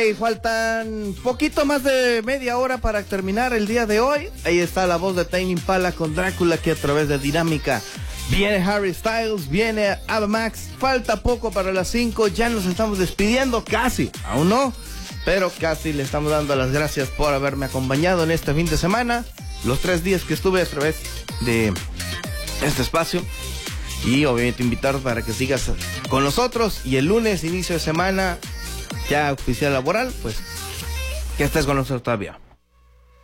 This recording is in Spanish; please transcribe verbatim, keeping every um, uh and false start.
Y faltan poquito más de media hora para terminar el día de hoy. Ahí está la voz de Tame Impala con Drácula, que a través de Dinámica. Viene Harry Styles, viene Ava Max. Falta poco para las cinco. Ya nos estamos despidiendo, casi. Aún no, pero casi. Le estamos dando las gracias por haberme acompañado en este fin de semana. Los tres días que estuve a través de este espacio. Y obviamente invitarte para que sigas con nosotros. Y el lunes, inicio de semana, ya oficial laboral, pues que estés con nosotros todavía.